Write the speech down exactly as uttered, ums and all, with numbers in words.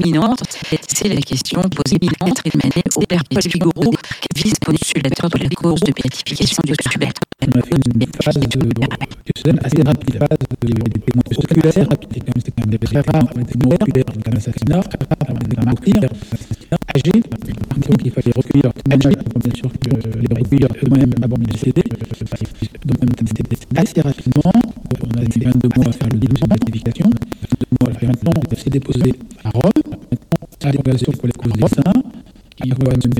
imminente, c'est la question posée par Maître Emmanuel au père Paul Figaro, vice-postulateur de la cause de béatification du Tibet. On a fait une phase de, de, assez rapide, phase de, des témoins spectaculaires, assez rapide. C'est quand même des très rares, des témoins oculaires, des cas d'assassinat, des cas martyrs, âgés, donc il fallait recueillir leur témoignage, bien sûr que les recueillir eux-mêmes avant de décéder. Donc c'était assez rapidement, on a mis vingt-deux mois à faire le dossier de béatification, vingt-deux mois à le faire maintenant, c'est déposé à Rome, à l'égalisation pour les causes des saints, qui va mener